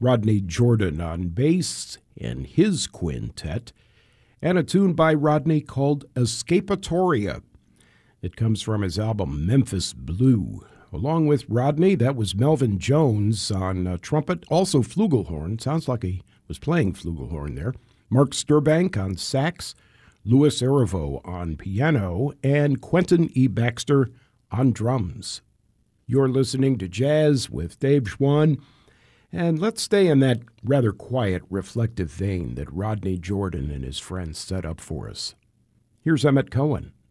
Rodney Jordan on bass and his quintet, and a tune by Rodney called Escapatoria. It comes from his album Memphis Blue. Along with Rodney, that was Melvin Jones on trumpet, also flugelhorn. Sounds like he was playing flugelhorn there. Mark Sturbank on sax, Louis Arivo on piano, and Quentin E. Baxter on drums. You're listening to Jazz with Dave Schwann, and let's stay in that rather quiet, reflective vein that Rodney Jordan and his friends set up for us. Here's Emmett Cohen.